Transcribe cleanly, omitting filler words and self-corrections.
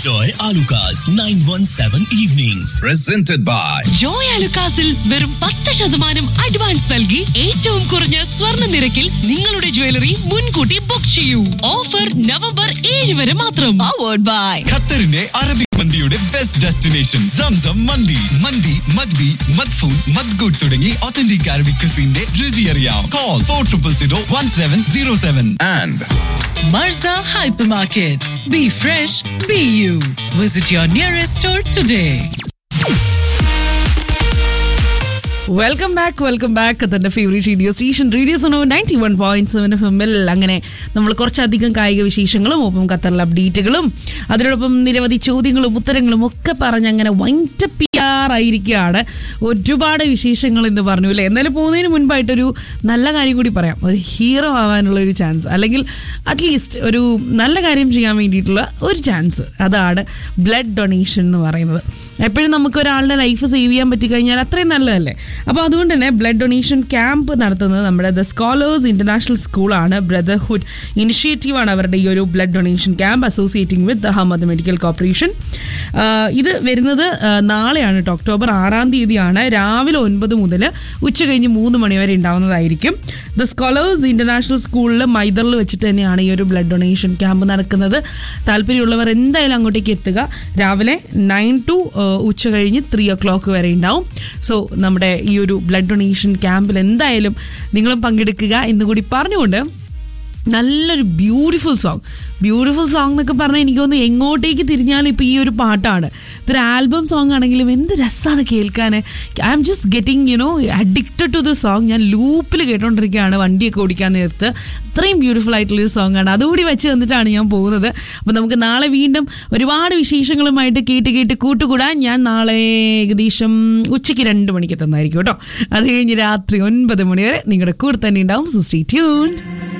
Joy Alucas 917 Evenings. Presented by Joy Alucasil വെറും 10% advance നൽകി ഏറ്റവും കുറഞ്ഞ സ്വർണ്ണ നിരക്കിൽ നിങ്ങളുടെ ജ്വല്ലറി മുൻകൂട്ടി ബുക്ക് ചെയ്യൂ. ഓഫർ നവംബർ 7 വരെ മാത്രം. Powered by ഖത്തറിന്റെ അറബിക് മന്തിയുടെ ബെസ്റ്റ് ഡെസ്റ്റിനേഷൻ സംസം മന്തി. മന്തി, മദ്ബി, മദ്ഫൂൻ, മദ്ഗൂട്ട് തുടങ്ങി ഒത്തന്റിക് അറബിക് ക്രിസിന്റെ രുചി അറിയാം. Call 40001707. and Marza Hypermarket. Be fresh, be you. Visit your nearest store today. Welcome back തന്റെ favourite radio station radio Suno 91.7 FM. അങ്ങനെ നമ്മൾ കുറച്ചധികം കായിക വിശേഷങ്ങളും ഒപ്പം ഖത്തറിലെ അപ്ഡേറ്റുകളും അതിനോടൊപ്പം നിരവധി ചോദ്യങ്ങളും ഉത്തരങ്ങളും ഒക്കെ പറഞ്ഞ് അങ്ങനെ വൈൻഡപ്പ് ചെയ്യാറായിരിക്കുകയാണ്. ഒരുപാട് വിശേഷങ്ങൾ എന്ന് പറഞ്ഞു അല്ലേ. എന്നാലും പോകുന്നതിന് മുൻപായിട്ടൊരു നല്ല കാര്യം കൂടി പറയാം. ഒരു ഹീറോ ആവാനുള്ള ഒരു ചാൻസ്, അല്ലെങ്കിൽ അറ്റ്ലീസ്റ്റ് ഒരു നല്ല കാര്യം ചെയ്യാൻ വേണ്ടിയിട്ടുള്ള ഒരു ചാൻസ്, അതാണ് ബ്ലഡ് ഡൊണേഷൻ എന്ന് പറയുന്നത്. എപ്പോഴും നമുക്ക് ഒരാളുടെ ലൈഫ് സേവ് ചെയ്യാൻ പറ്റിക്കഴിഞ്ഞാൽ അത്രയും നല്ലതല്ലേ. അപ്പോൾ അതുകൊണ്ട് തന്നെ ബ്ലഡ് ഡൊണേഷൻ ക്യാമ്പ് നടത്തുന്നത് നമ്മുടെ ദ സ്കോളേഴ്സ് ഇന്റർനാഷണൽ സ്കൂളാണ്. ബ്രദർഹുഡ് ഇനിഷ്യേറ്റീവാണ് അവരുടെ ഈ ഒരു blood donation camp associating with the Hamad medical corporation. ഇത് വരുന്നത് നാളെയാണ് കേട്ടോ, ഒക്ടോബർ 6-ാം തീയതിയാണ്. രാവിലെ 9 മുതൽ ഉച്ച കഴിഞ്ഞ് 3 മണി വരെ ഉണ്ടാവുന്നതായിരിക്കും. ദ സ്കോളേഴ്സ് ഇന്റർനാഷണൽ സ്കൂളിൽ മൈദറിൽ വെച്ചിട്ട് തന്നെയാണ് ഈ ഒരു ബ്ലഡ് ഡൊണേഷൻ ക്യാമ്പ് നടക്കുന്നത്. താല്പര്യമുള്ളവർ എന്തായാലും അങ്ങോട്ടേക്ക് എത്തുക. രാവിലെ 9 to ഉച്ച കഴിഞ്ഞ് 3 o'clock വരെ ഉണ്ടാവും. സോ നമ്മുടെ ഈ ഒരു ബ്ലഡ് ഡൊണേഷൻ ക്യാമ്പിൽ എന്തായാലും നിങ്ങളും പങ്കെടുക്കുക എന്നുകൂടി പറഞ്ഞുകൊണ്ട് നല്ലൊരു ബ്യൂട്ടിഫുൾ സോങ് എന്നൊക്കെ പറഞ്ഞാൽ എനിക്ക് തോന്നുന്നു എങ്ങോട്ടേക്ക് തിരിഞ്ഞാലും ഇപ്പോൾ ഈ ഒരു പാട്ടാണ്. ഇതൊരു ആൽബം സോങ് ആണെങ്കിലും എന്ത് രസമാണ് കേൾക്കാൻ. I am just getting addicted to the song. ഞാൻ ലൂപ്പിൽ കേട്ടോണ്ടിരിക്കുകയാണ് വണ്ടിയൊക്കെ ഓടിക്കാൻ നേരത്ത്. അത്രയും ബ്യൂട്ടിഫുൾ ആയിട്ടുള്ളൊരു സോങ് ആണ്. അതുകൂടി വെച്ച് തന്നിട്ടാണ് ഞാൻ പോകുന്നത്. അപ്പോൾ നമുക്ക് നാളെ വീണ്ടും ഒരുപാട് വിശേഷങ്ങളുമായിട്ട് കേട്ട് കൂട്ടുകൂടാൻ ഞാൻ നാളെ ഏകദേശം ഉച്ചയ്ക്ക് 2 മണിക്ക് എത്തുന്നതായിരിക്കും കേട്ടോ. അത് കഴിഞ്ഞ് രാത്രി 9 മണി വരെ നിങ്ങളുടെ കൂടെ തന്നെ ഉണ്ടാവും. So stay tuned.